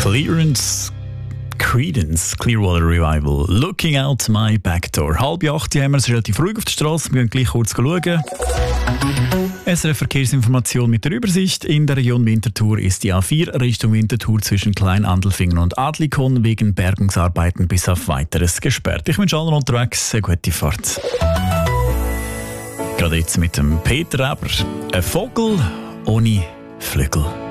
Creedence Clearwater Revival. Looking out my back door. 7:30 haben wir es relativ ruhig auf der Straße. Wir gehen gleich kurz schauen. SRF Verkehrsinformation mit der Übersicht. In der Region Winterthur ist die A4 Richtung Winterthur zwischen Kleinandelfingen und Adlikon wegen Bergungsarbeiten bis auf Weiteres gesperrt. Ich wünsche allen unterwegs eine gute Fahrt. Gerade jetzt mit dem Peter Eber. Ein Vogel ohne Flügel.